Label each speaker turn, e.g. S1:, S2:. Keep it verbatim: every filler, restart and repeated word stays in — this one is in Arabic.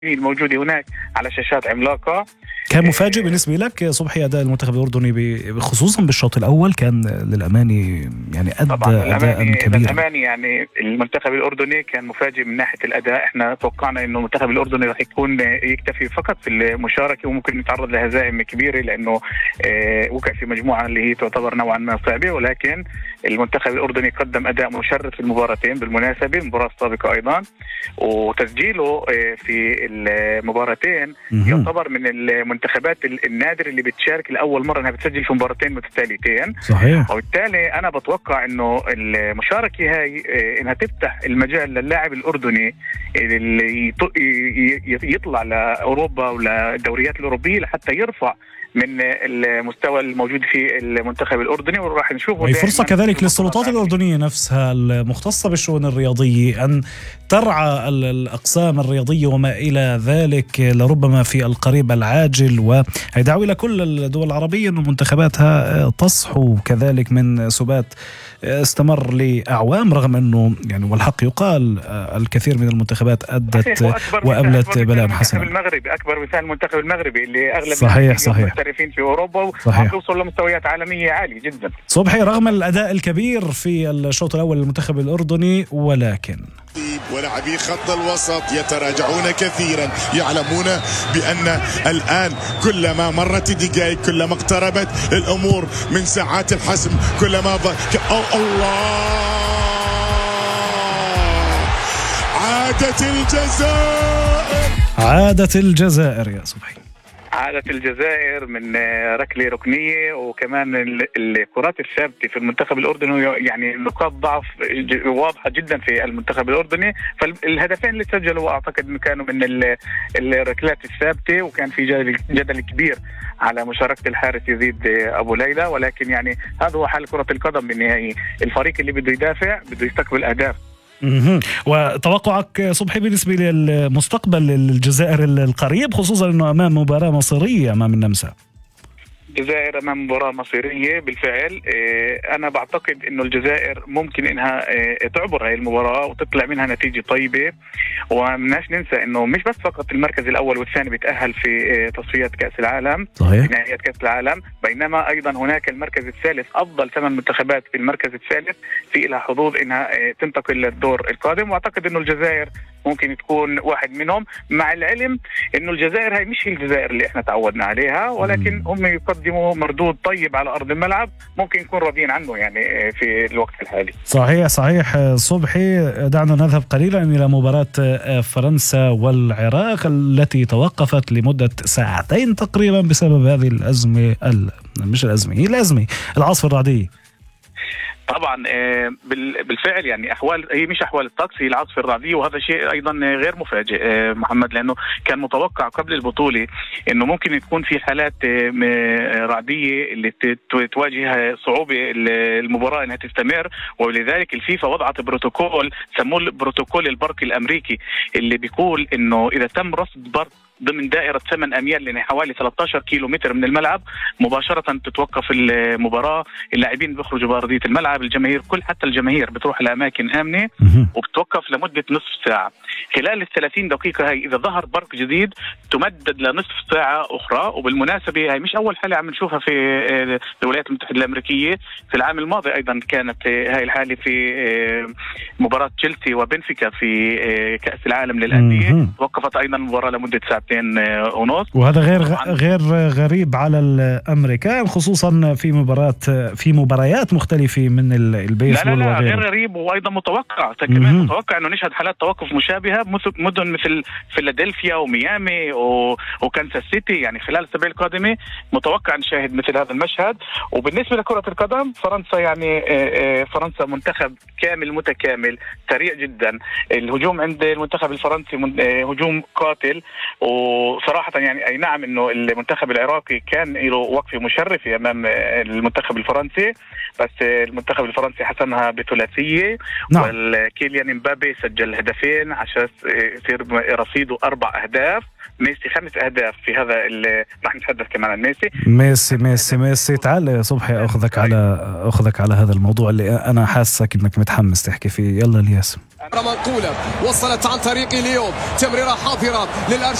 S1: الموجودة هناك على شاشات عملاقة.
S2: كان مفاجئ بالنسبة لك صبحي أداء المنتخب الأردني خصوصا بالشوط الأول؟ كان للأماني يعني أدى أداء كبيرا.
S1: للأماني يعني المنتخب الأردني كان مفاجئ من ناحية الأداء. احنا توقعنا إنه المنتخب الأردني راح يكون يكتفي فقط في المشاركة وممكن يتعرض لهزائم كبيرة لأنه اه وقع في مجموعة اللي هي تعتبر نوعا ما صعبة، ولكن المنتخب الأردني قدم أداء مشرف في المباراتين بالمناسبة، المباراة السابقة أيضا، وتسجيله اه في المباراتين يعتبر من المنتخبات النادر اللي بتشارك لأول مرة انها بتسجل في مباراتين متتاليتين.
S2: صحيح.
S1: وبالتالي انا بتوقع انه المشاركة هاي انها تفتح المجال للاعب الاردني اللي يطلع لاوروبا وللدوريات الاوروبية لحتى يرفع من المستوى الموجود في المنتخب الأردني، وراح نشوفه.
S2: هي فرصة كذلك للسلطات الأردنية نفسها المختصة بالشؤون الرياضية أن ترعى الأقسام الرياضية وما إلى ذلك لربما في القريب العاجل، ويدعو إلى كل الدول العربية أن منتخباتها تصحو كذلك من سبات استمر لأعوام، رغم أنه يعني والحق يقال الكثير من المنتخبات أدت وأبلت بلاء حسنا.
S1: المغرب أكبر مثال المنتخب المغربي اللي أغلب
S2: صحيح صحيح
S1: محترفين في أوروبا ويوصل لمستويات عالمية عالية جدا.
S2: صبحي رغم الأداء الكبير في الشوط الأول للمنتخب الأردني، ولكن
S3: ولاعبي خط الوسط يتراجعون كثيرا، يعلمون بأن الآن كلما مرت الدقائق كلما اقتربت الأمور من ساعات الحسم كلما ض... أو الله عادت الجزائر
S2: عادت الجزائر يا صبحي
S1: عادت الجزائر من ركلة ركنية، وكمان الكرات الثابتة في المنتخب الأردني يعني نقاط ضعف واضحة جدا في المنتخب الأردني. فالهدفين اللي سجلوا أعتقد أنه كانوا من الركلات الثابتة، وكان في جدل, جدل كبير على مشاركة الحارس يزيد أبو ليلى، ولكن يعني هذا هو حال كرة القدم بالنهاية، الفريق اللي بده يدافع بده يستقبل أهداف.
S2: وتوقعك صبحي بالنسبة للمستقبل الجزائر القريب، خصوصا أنه أمام مباراة مصيرية أمام النمسا؟
S1: الجزائر أمام مباراة مصيرية بالفعل. أنا بعتقد أنه الجزائر ممكن إنها تعبر هاي المباراة وتطلع منها نتيجة طيبة، ومناش ننسى أنه مش بس فقط المركز الأول والثاني بيتأهل في تصفيات كأس العالم،
S2: صحيح،
S1: نهائيات كأس العالم، بينما أيضا هناك المركز الثالث، أفضل ثمان منتخبات في المركز الثالث في لها حظوظ إنها تنتقل للدور القادم، وأعتقد أنه الجزائر ممكن تكون واحد منهم، مع العلم أنه الجزائر هاي مش هي الجزائر اللي إحنا تعودنا عليها، ولكن هم يقدموا مردود طيب على أرض الملعب ممكن نكون راضيين عنه يعني في الوقت الحالي.
S2: صحيح صحيح صبحي. دعنا نذهب قليلا إلى مباراة فرنسا والعراق التي توقفت لمدة ساعتين تقريبا بسبب هذه الأزمة ال... مش الأزمة هي الأزمة العاصفة الرعدية.
S1: طبعا بالفعل يعني احوال هي مش احوال الطقس، هي العاصفه الرعديه، وهذا شيء ايضا غير مفاجئ محمد، لانه كان متوقع قبل البطوله انه ممكن تكون في حالات رعديه اللي تواجه صعوبه المباراه انها تستمر، ولذلك الفيفا وضعت بروتوكول سموه بروتوكول البرق الامريكي، اللي بيقول انه اذا تم رصد برق ضمن دائرة ثمانية أميال لأن حوالي ثلاثة عشر كيلو متر من الملعب مباشرة تتوقف المباراة، اللاعبين بيخرجوا بأرضية الملعب، الجماهير كل حتى الجماهير بتروح لأماكن آمنة وبتوقف لمدة نصف ساعة. خلال الثلاثين دقيقة هاي إذا ظهر برق جديد تمدد لنصف ساعة أخرى، وبالمناسبة هاي مش أول حالة عم نشوفها في الولايات المتحدة الأمريكية، في العام الماضي أيضا كانت هاي الحالة في مباراة تشيلسي وبنفيكا في كأس العالم للأندية، توقفت أيضا المباراة لمدة ساعتين ونص.
S2: وهذا غير غير غريب على الامريكان، خصوصا في مباريات في مباريات مختلفه من البيسبول.
S1: لا لا, لا غير غريب وايضا متوقع، كمان متوقع انه نشهد حالات توقف مشابهه مدن مثل فيلادلفيا وميامي وكانساس سيتي، يعني خلال الاسابيع القادمه متوقع نشاهد مثل هذا المشهد. وبالنسبه لكره القدم فرنسا يعني فرنسا منتخب كامل متكامل سريع جدا، الهجوم عند المنتخب الفرنسي هجوم قاتل، وصراحة يعني أي نعم إنه المنتخب العراقي كان له وقفة مشرفة أمام المنتخب الفرنسي، بس المنتخب الفرنسي حسمها بثلاثيه.
S2: نعم.
S1: والكيليان امبابي سجل هدفين عشان يصير رصيده اربع اهداف. ميسي خمس اهداف في هذا اللي راح نتحدث كمان عن ميسي.
S2: ميسي ميسي ميسي تعال يا صبحي اخذك على اخذك على هذا الموضوع اللي انا حاسك انك متحمس تحكي فيه. يلا الياس.
S4: منقولة وصلت عن طريق ليون، تمريرة حاضرة للأرجنتين.